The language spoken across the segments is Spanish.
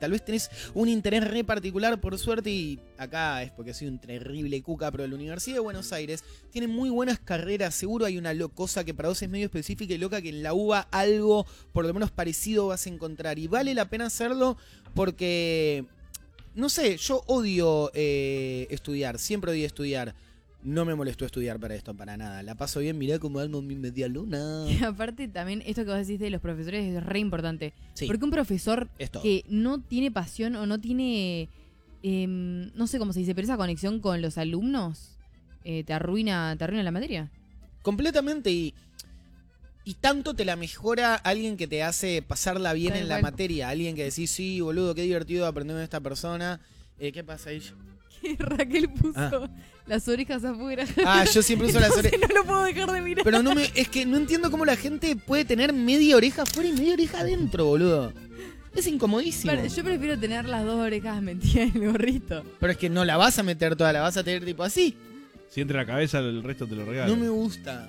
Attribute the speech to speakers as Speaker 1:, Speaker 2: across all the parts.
Speaker 1: tal vez tenés un interés re particular por suerte y acá es porque soy un terrible cuca, pero la Universidad de Buenos Aires tiene muy buenas carreras, seguro hay una cosa que para vos es medio específica y loca que en la UBA algo por lo menos parecido vas a encontrar y vale la pena hacerlo porque, no sé, yo odio estudiar, siempre odié estudiar. No me molestó estudiar para esto, para nada. La paso bien, mirá cómo ando mi media luna.
Speaker 2: Y aparte también esto que vos decís de los profesores es re importante.
Speaker 1: Sí.
Speaker 2: Porque un profesor que no tiene pasión o no tiene, no sé cómo se dice, pero esa conexión con los alumnos te arruina la materia.
Speaker 1: Completamente y tanto te la mejora alguien que te hace pasarla bien en la materia. Alguien que decís, sí, boludo, qué divertido aprender de esta persona. ¿Qué pasa ahí?
Speaker 2: Raquel puso las orejas afuera.
Speaker 1: Yo siempre uso las orejas.
Speaker 2: No lo puedo dejar de mirar.
Speaker 1: Pero es que no entiendo cómo la gente puede tener media oreja afuera y media oreja adentro, boludo. Es incomodísimo.
Speaker 2: Pero yo prefiero tener las dos orejas metidas en el gorrito.
Speaker 1: Pero es que no la vas a meter toda, la vas a tener tipo así.
Speaker 3: Si entra la cabeza, el resto te lo regalo.
Speaker 1: No me gusta.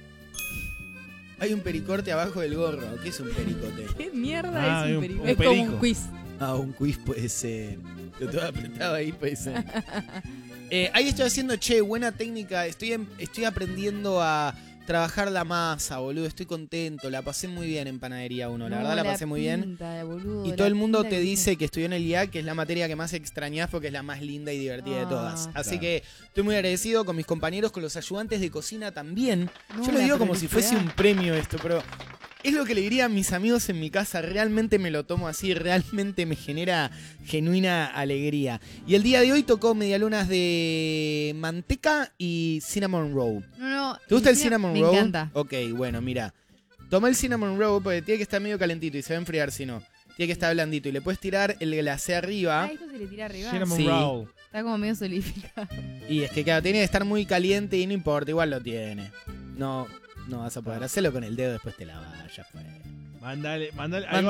Speaker 1: Hay un pericorte abajo del gorro. ¿Qué es un pericote?
Speaker 2: ¿Qué mierda es un pericote?
Speaker 3: Es
Speaker 2: como un quiz.
Speaker 1: Un quiz puede ser. Lo tengo apretado ahí, puede ser. Ahí estoy haciendo, buena técnica. Estoy aprendiendo a trabajar la masa, boludo. Estoy contento. La pasé muy bien en Panadería 1. La verdad la pasé muy bien.
Speaker 2: Boludo,
Speaker 1: y todo el mundo te dice que estudió en el IAC, que es la materia que más extrañás porque es la más linda y divertida de todas. Así que estoy muy agradecido con mis compañeros, con los ayudantes de cocina también. Yo lo digo como si fuese un premio esto, pero es lo que le diría a mis amigos en mi casa. Realmente me lo tomo así, realmente me genera genuina alegría. Y el día de hoy tocó medialunas de manteca y cinnamon roll.
Speaker 2: No,
Speaker 1: ¿Te gusta el cinnamon roll?
Speaker 2: Me encanta.
Speaker 1: Ok, bueno, mira. Toma el cinnamon roll porque tiene que estar medio calentito y se va a enfriar si no. Tiene que estar blandito y le puedes tirar el glacé arriba.
Speaker 2: Esto se le tira arriba.
Speaker 3: Cinnamon roll.
Speaker 2: Está como medio solidificado.
Speaker 1: Y es que claro, tiene que estar muy caliente y no importa, igual lo tiene. No vas a poder hacerlo con el dedo, después te la vas, ya fue.
Speaker 3: Mándale.
Speaker 1: Ahí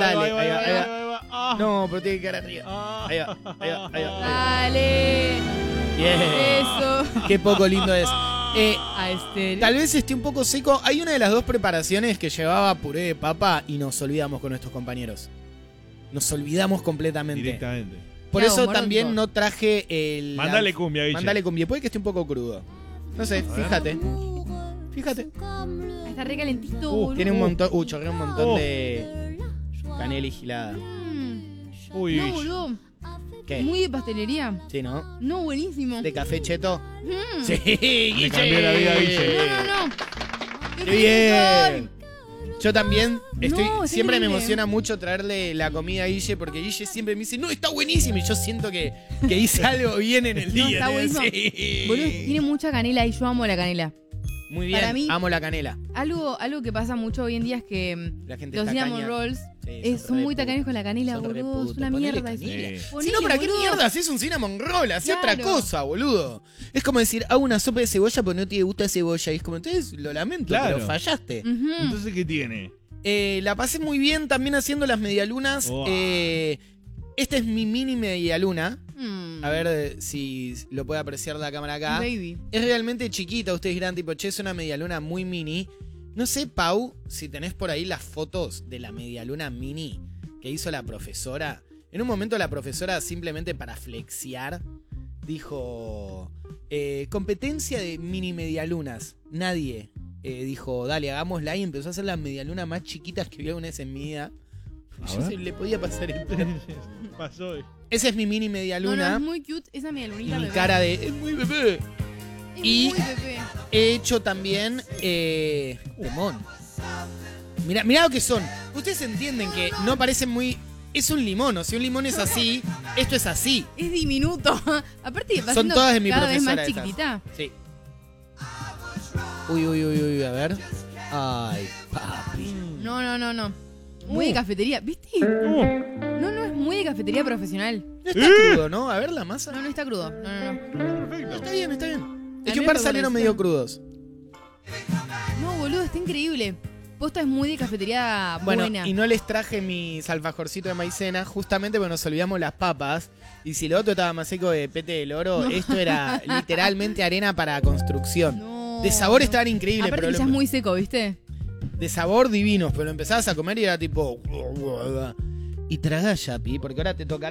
Speaker 1: va. No, pero tiene que quedar arriba. Ahí va.
Speaker 2: Dale.
Speaker 1: Bien.
Speaker 2: Eso.
Speaker 1: Qué poco lindo es.
Speaker 2: Tal
Speaker 1: vez esté un poco seco. Hay una de las dos preparaciones que llevaba puré de papa y nos olvidamos con nuestros compañeros. Nos olvidamos completamente.
Speaker 3: Directamente.
Speaker 1: Por eso también no traje el...
Speaker 3: Mándale cumbia, Guille.
Speaker 1: Mándale cumbia. Puede que esté un poco crudo. No sé, fíjate.
Speaker 2: Está re calentito,
Speaker 1: tiene un montón... chorrea un montón de canela y gilada.
Speaker 3: Uy.
Speaker 2: No, boludo.
Speaker 1: ¿Qué?
Speaker 2: Muy de pastelería.
Speaker 1: Sí, ¿no?
Speaker 2: No, buenísimo.
Speaker 1: ¿De café cheto? Sí,
Speaker 3: Me cambió la vida, Guille.
Speaker 2: No.
Speaker 1: ¡Qué bien! Yo también siempre me
Speaker 2: increíble.
Speaker 1: emociona mucho traerle la comida a Guille porque Guille siempre me dice, no, está buenísimo. Y yo siento que hice algo bien en el día.
Speaker 2: Está buenísimo.
Speaker 1: Sí.
Speaker 2: Boludo, tiene mucha canela y yo amo la canela.
Speaker 1: Muy bien,
Speaker 2: Para mí,
Speaker 1: amo la canela.
Speaker 2: Algo que pasa mucho hoy en día es que
Speaker 1: La gente
Speaker 2: los
Speaker 1: tacaña.
Speaker 2: cinnamon rolls son muy tacaños con la canela, boludo. Es una mierda.
Speaker 1: Si no, ¿para qué mierda haces un cinnamon roll? Hacé otra cosa, boludo. Es como decir, hago una sopa de cebolla porque no te gusta cebolla. Y es como, entonces lo lamento, pero fallaste.
Speaker 3: Entonces, ¿qué tiene?
Speaker 1: La pasé muy bien también haciendo las medialunas.
Speaker 3: Wow.
Speaker 1: Esta es mi mini medialuna. A ver si lo puede apreciar la cámara acá.
Speaker 2: Baby.
Speaker 1: Es realmente chiquita. Ustedes dirán, tipo, es una medialuna muy mini. No sé, Pau, si tenés por ahí las fotos de la medialuna mini que hizo la profesora. En un momento la profesora, simplemente para flexiar, dijo, competencia de mini medialunas. Nadie dijo, dale, hagámosla, y empezó a hacer las medialunas más chiquitas que vi alguna vez en mi vida. Yo le podía pasar el plan.
Speaker 3: Pasó.
Speaker 1: Esa es mi mini medialuna.
Speaker 2: No, es muy cute esa medialunita.
Speaker 1: Y mi cara de, es muy bebé. Y
Speaker 2: muy bebé.
Speaker 1: He hecho también limón. Mirá lo que son. Ustedes entienden que no parecen muy... Es un limón, o sea, un limón es así, esto es así.
Speaker 2: Es diminuto. Aparte, va
Speaker 1: son todas de mi
Speaker 2: cada vez
Speaker 1: profesora
Speaker 2: más chiquitita.
Speaker 1: Sí. Uy, a ver. Ay, papi.
Speaker 2: No. Muy de cafetería, ¿viste? No, es muy de cafetería profesional.
Speaker 1: No está crudo, ¿no? A ver la masa.
Speaker 2: No está crudo. No.
Speaker 3: Perfecto.
Speaker 1: Está bien. Es que un par salieron medio crudos.
Speaker 2: No, boludo, está increíble. Posta es muy de cafetería buena.
Speaker 1: Bueno, y no les traje mis alfajorcitos de maicena justamente porque nos olvidamos las papas. Y si lo otro estaba más seco de pete del oro, esto era literalmente arena para construcción.
Speaker 2: No.
Speaker 1: De sabor estaban increíbles.
Speaker 2: Aparte
Speaker 1: pero
Speaker 2: que ya es muy seco, ¿viste?
Speaker 1: De sabor divinos, pero lo empezabas a comer y era tipo... Y tragá, Yapi, porque ahora te toca